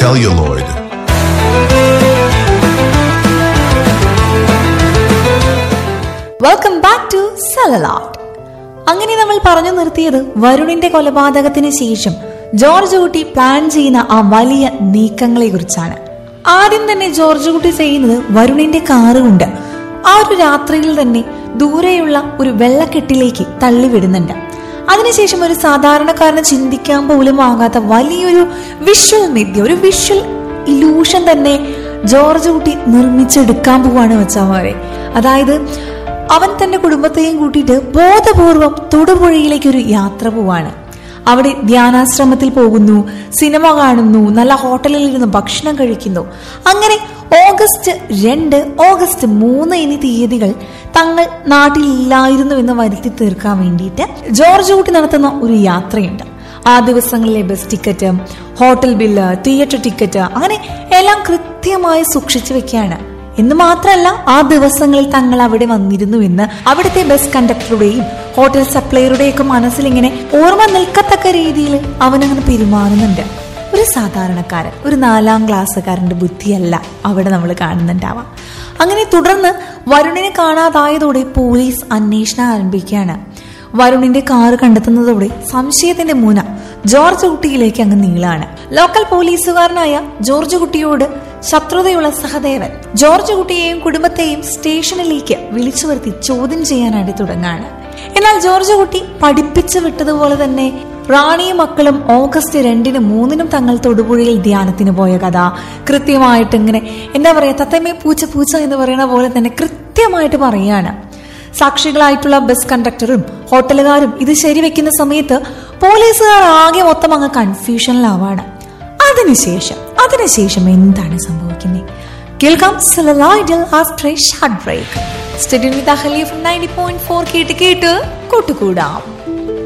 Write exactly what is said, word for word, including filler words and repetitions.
celluloid. Welcome back to സെലലോഡ്. അങ്ങനെ നമ്മൾ പറഞ്ഞു നിർത്തിയത് വരുണിന്റെ കൊലപാതകത്തിന് ശേഷം ജോർജ് കുട്ടി പ്ലാൻ ചെയ്യുന്ന ആ വലിയ നീക്കങ്ങളെ കുറിച്ചാണ്. ആദ്യം തന്നെ ജോർജ് കുട്ടി ചെയ്യുന്നത് വരുണിന്റെ കാറ് കൊണ്ട് ആ ഒരു രാത്രിയിൽ തന്നെ ദൂരെയുള്ള ഒരു വെള്ളക്കെട്ടിലേക്ക് തള്ളിവിടുന്നുണ്ട്. അതിനുശേഷം ഒരു സാധാരണക്കാരന് ചിന്തിക്കാൻ പോലും ആകാത്ത വലിയൊരു വിഷ്വൽ മിഥ്യ, ഒരു വിഷ്വൽ ഇലൂഷൻ തന്നെ ജോർജ് കുട്ടി നിർമ്മിച്ചെടുക്കാൻ പോവാണ് വെച്ചാമാരെ. അതായത് അവൻ തന്റെ കുടുംബത്തെയും കൂട്ടിയിട്ട് ബോധപൂർവം തൊടുപുഴയിലേക്ക് ഒരു യാത്ര പോവാണ്. അവിടെ ധ്യാനാശ്രമത്തിൽ പോകുന്നു, സിനിമ കാണുന്നു, നല്ല ഹോട്ടലിൽ ഇരുന്ന് ഭക്ഷണം കഴിക്കുന്നു. അങ്ങനെ ഓഗസ്റ്റ് രണ്ട്, ഓഗസ്റ്റ് മൂന്ന് എന്നീ തീയതികൾ തങ്ങൾ നാട്ടിലില്ലായിരുന്നു എന്ന് വരുത്തി തീർക്കാൻ വേണ്ടിയിട്ട് ജോർജ് കുട്ടി നടത്തുന്ന ഒരു യാത്രയുണ്ട്. ആ ദിവസങ്ങളിലെ bus ticket, hotel bill, theatre ticket, അങ്ങനെ എല്ലാം കൃത്യമായി സൂക്ഷിച്ചു വെക്കുകയാണ്. എന്ന് മാത്രമല്ല, ആ ദിവസങ്ങളിൽ തങ്ങൾ അവിടെ വന്നിരുന്നു എന്ന് അവിടുത്തെ ബസ് കണ്ടക്ടറുടെയും ഹോട്ടൽ സപ്ലൈയറുടെയും ഒക്കെ മനസ്സിൽ ഇങ്ങനെ ഓർമ്മ നിൽക്കത്തക്ക രീതിയിൽ അവനങ്ങനെ പെരുമാറുന്നുണ്ട്. ഒരു സാധാരണക്കാരൻ, ഒരു നാലാം ക്ലാസ്സുകാരന്റെ ബുദ്ധിയല്ല അവിടെ നമ്മൾ കാണുന്നുണ്ടാവാം. അങ്ങനെ തുടർന്ന് വരുണിനെ കാണാതായതോടെ പോലീസ് അന്വേഷണം ആരംഭിക്കുകയാണ്. വരുണിന്റെ കാറ് കണ്ടെത്തുന്നതോടെ സംശയത്തിന്റെ മുന ജോർജ് കുട്ടിയിലേക്ക് അങ്ങ് നീളാണ്. ലോക്കൽ പോലീസുകാരനായ ജോർജ് കുട്ടിയോട് ശത്രുതയുള്ള സഹദേവൻ ജോർജ് കുട്ടിയെയും കുടുംബത്തെയും സ്റ്റേഷനിലേക്ക് വിളിച്ചു വരുത്തി ചോദ്യം ചെയ്യാനായിട്ട് തുടങ്ങാണ്. എന്നാൽ ജോർജ് കുട്ടി പഠിപ്പിച്ചു വിട്ടതുപോലെ തന്നെ റാണിയും മക്കളും ഓഗസ്റ്റ് രണ്ടിനും മൂന്നിനും തങ്ങൾ തൊടുപുഴയിൽ ധ്യാനത്തിന് പോയ കഥ കൃത്യമായിട്ട് ഇങ്ങനെ എന്താ പറയാ, തത്തമ്മേ പൂച്ച പൂച്ച എന്ന് പറയുന്ന പോലെ തന്നെ കൃത്യമായിട്ട് പറയാണ്. സാക്ഷികളായിട്ടുള്ള ബസ് കണ്ടക്ടറും ഹോട്ടലുകാരും ഇത് ശരിവെക്കുന്ന സമയത്ത് പോലീസുകാർ ആകെ മൊത്തം അങ്ങ് കൺഫ്യൂഷനിലാവാണ്. അതിനുശേഷം അതിനുശേഷം എന്താണ് സംഭവിക്കുന്നത്? കേൾക്കാം സെലലോയിഡിൽ after A short break. Study with Ahli from ninety point four കേട്ട് കേട്ട് കൂട്ടുകൂടാം.